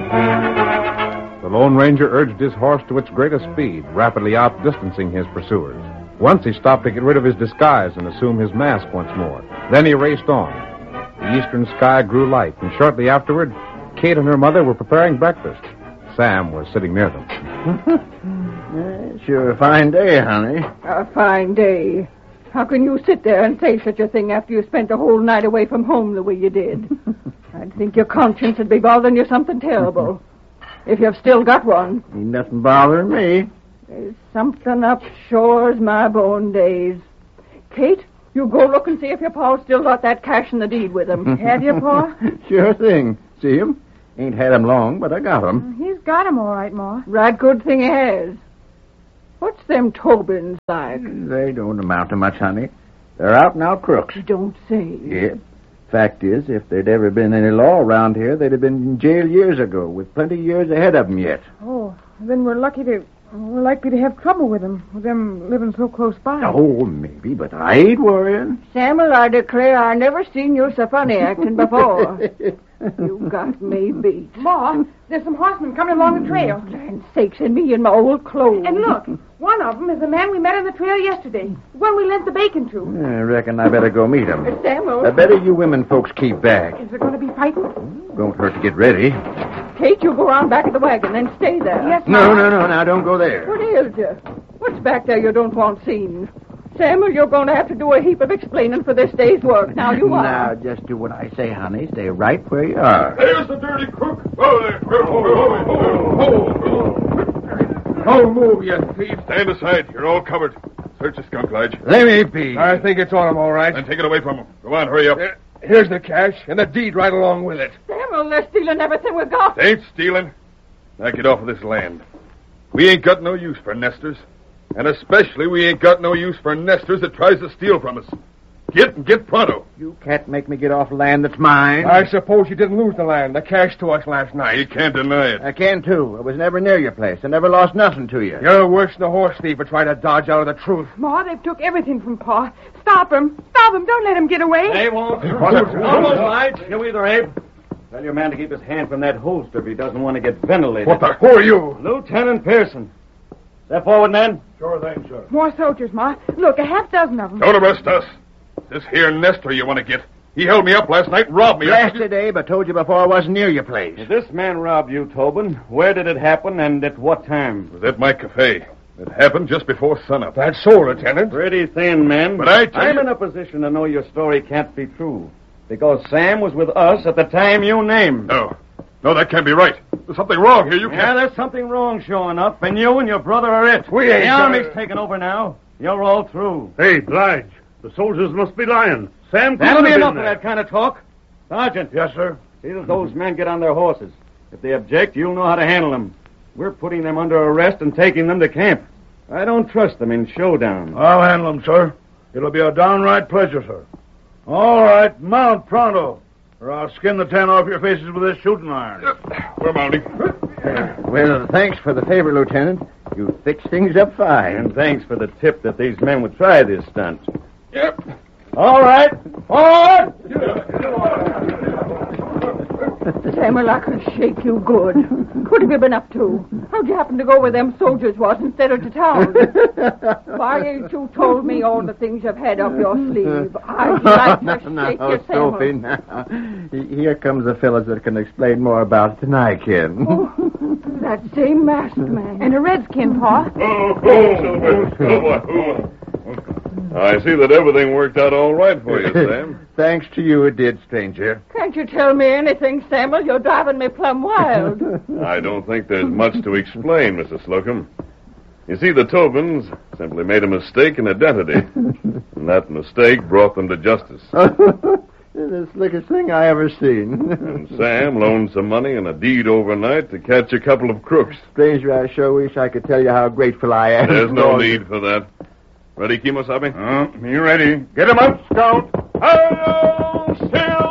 The Lone Ranger urged his horse to its greatest speed, rapidly outdistancing his pursuers. Once he stopped to get rid of his disguise and assume his mask once more. Then he raced on. The eastern sky grew light, and shortly afterward, Kate and her mother were preparing breakfast. Sam was sitting near them. Sure a fine day, honey. A fine day. How can you sit there and say such a thing after you spent the whole night away from home the way you did? I'd think your conscience would be bothering you something terrible. If you've still got one. Ain't nothing bothering me. There's something up sure as my bone days. Kate, you go look and see if your pa's still got that cash and the deed with him. Have you, Pa? Sure thing. See him? Ain't had him long, but I got him. He's got him all right, Ma. Right good thing he has. What's them Tobins like? They don't amount to much, honey. They're out-and-out crooks. You don't say. Yeah. Fact is, if there'd ever been any law around here, they'd have been in jail years ago, with plenty of years ahead of them yet. Oh, then we're likely to have trouble with them living so close by. Oh, maybe, but I ain't worrying. Samuel, I declare I never seen you so funny acting before. You got me beat. Ma, there's some horsemen coming along the trail. Land sakes, and me in my old clothes. And look, one of them is the man we met on the trail yesterday, the one we lent the bacon to. I reckon I better go meet him. Samuel. I better you women folks keep back. Is there going to be fighting? Don't hurt to get ready. Kate, you go around back of the wagon and stay there. Yes, No, now don't go there. What ails you? What's back there you don't want seen? Samuel, you're going to have to do a heap of explaining for this day's work. Now you are. Now, just do what I say, honey. Stay right where you are. There's the dirty crook. Oh, there. Don't move, you thief. Stand aside. You're all covered. Search the skunk lodge. Let me be. I think it's on him, all right. Then take it away from him. Go on, hurry up. Here's the cash and the deed right along with it. Samuel, they're stealing everything we got. They ain't stealing. Now get off of this land. We ain't got no use for nesters. And especially we ain't got no use for nesters that tries to steal from us. Get pronto. You can't make me get off land that's mine. I suppose you didn't lose the land, the cash to us last night. You can't deny it. I can, too. I was never near your place. I never lost nothing to you. You're worse than a horse thief for trying to dodge out of the truth. Ma, they've took everything from Pa. Stop him. Don't let him get away. They won't. Almost right. You either, Abe. Tell your man to keep his hand from that holster if he doesn't want to get ventilated. What the? Who are you? Lieutenant Pearson. Step forward, men. Sure thing, sir. More soldiers, Ma. Look, a half dozen of them. Don't arrest us. This here Nestor you want to get. He held me up last night and robbed me. Blasted, Abe. I told you before I wasn't near your place. If this man robbed you, Tobin, where did it happen and at what time? It was at my cafe. It happened just before sunup. That's so, Lieutenant. Pretty thin, men. But I'm in a position to know your story can't be true. Because Sam was with us at the time you named. No, that can't be right. There's something wrong here. You Yeah, can't... there's something wrong showing up, and you and your brother are it. We ain't The got army's it. taken over now. You're all through. Hey, Blige, the soldiers must be lying. Sam That'll couldn't be have enough been of there. that kind of talk. Sergeant. Yes, sir. See that those men get on their horses. If they object, you'll know how to handle them. We're putting them under arrest and taking them to camp. I don't trust them in showdown. I'll handle them, sir. It'll be a downright pleasure, sir. All right, mount pronto, or I'll skin the tan off your faces with this shooting iron. We're mounting. Well, thanks for the favor, Lieutenant. You fixed things up fine. And thanks for the tip that these men would try this stunt. Yep. All right. Forward! Samuel, I could shake you good. What have you been up to? How'd you happen to go where them soldiers was instead of to town? Why ain't you told me all the things you've had up your sleeve? I'd like to shake you, Samuel. Sophie, now. Here comes the fellas that can explain more about it than I can. Oh, that same masked man. And a redskin, Pa. I see that everything worked out all right for you, Sam. Thanks to you it did, stranger. Can't you tell me anything, Samuel? You're driving me plumb wild. I don't think there's much to explain, Mrs. Slocum. You see, the Tobins simply made a mistake in identity. And that mistake brought them to justice. The slickest thing I ever seen. And Sam loaned some money and a deed overnight to catch a couple of crooks. Stranger, I sure wish I could tell you how grateful I am. There's no need for that. Ready, Kimosabe? Me ready. Get him up, Scout. Hello, Sam!